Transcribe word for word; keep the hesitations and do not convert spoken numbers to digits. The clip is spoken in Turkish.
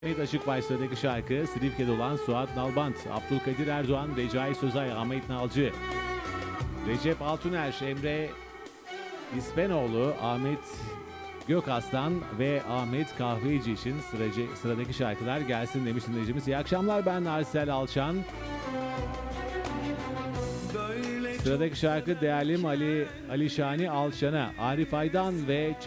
Evet, Açık Başlar'daki şarkı Silifke'de olan Suat Nalbant, Abdülkadir Erdoğan, Recai Sözay, Ahmet Nalcı, Recep Altuner, Emre İspenoğlu, Ahmet Gökaslan ve Ahmet Kahveci için sıracı, sıradaki şarkılar gelsin demiş dinleyicimiz. İyi akşamlar, ben Arsel Alçan. Sıradaki şarkı değerlim Ali Alişani Alçan'a, Arif Aydan ve